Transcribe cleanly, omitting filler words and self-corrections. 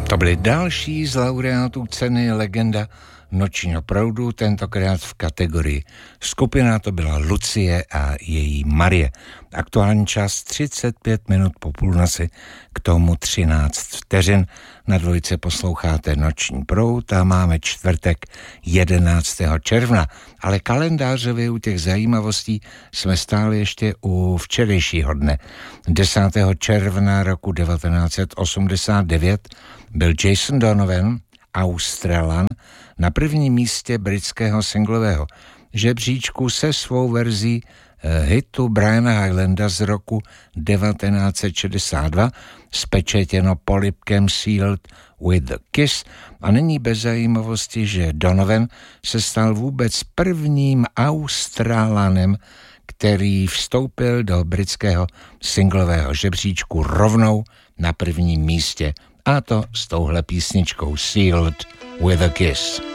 To byly další z laureátů ceny Legenda nočního proudu, tentokrát v kategorii skupina, to byla Lucie a její Marie. Aktuální čas 35 minut po půlnoci, k tomu 13 vteřin. Na dvojce posloucháte Noční proud a máme čtvrtek 11. června, ale kalendářově u těch zajímavostí jsme stále ještě u včerejšího dne. 10. června roku 1989 byl Jason Donovan, Australan, na prvním místě britského singlového žebříčku se svou verzí hitu Briana Highlanda z roku 1962, spečetěno polibkem Sealed with a Kiss, a není bez zajímavosti, že Donovan se stal vůbec prvním Australanem, který vstoupil do britského singlového žebříčku rovnou na prvním místě, a to s touhle písničkou Sealed with a Kiss.